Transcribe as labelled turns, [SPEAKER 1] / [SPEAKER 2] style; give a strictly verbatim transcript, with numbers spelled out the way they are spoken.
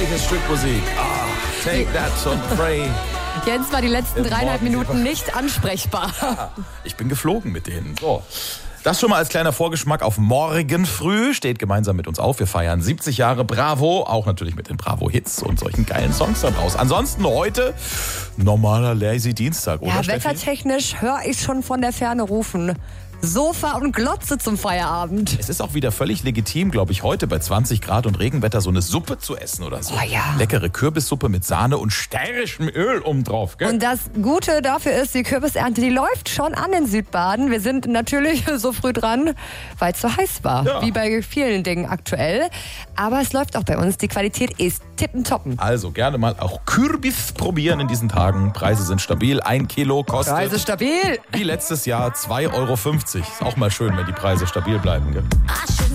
[SPEAKER 1] herrliches Stück Musik. Ah, take that some pray.
[SPEAKER 2] Jens war die letzten dreieinhalb Minuten nicht ansprechbar.
[SPEAKER 1] Ja, ich bin geflogen mit denen. So. Das schon mal als kleiner Vorgeschmack auf morgen früh. Steht gemeinsam mit uns auf. Wir feiern siebzig Jahre Bravo. Auch natürlich mit den Bravo-Hits und solchen geilen Songs da draus. Ansonsten heute normaler Lazy Dienstag, oder
[SPEAKER 2] Ja,
[SPEAKER 1] Steffi?
[SPEAKER 2] wettertechnisch höre ich schon von der Ferne rufen. Sofa und Glotze zum Feierabend.
[SPEAKER 1] Es ist auch wieder völlig legitim, glaube ich, heute bei zwanzig Grad und Regenwetter so eine Suppe zu essen oder so.
[SPEAKER 2] Oh ja.
[SPEAKER 1] Leckere Kürbissuppe mit Sahne und stärrischem Öl oben drauf, gell?
[SPEAKER 2] Und das Gute dafür ist, die Kürbisernte, die läuft schon an in Südbaden. Wir sind natürlich so früh dran, weil es so heiß war,
[SPEAKER 1] Ja.
[SPEAKER 2] wie bei vielen Dingen aktuell. Aber es läuft auch bei uns. Die Qualität ist tippentoppen.
[SPEAKER 1] Also gerne mal auch Kürbis probieren in diesen Tagen. Preise sind stabil. Ein Kilo kostet
[SPEAKER 2] Also stabil.
[SPEAKER 1] wie letztes Jahr zwei Euro fünfzig. Ist auch mal schön, wenn die Preise stabil bleiben, gell?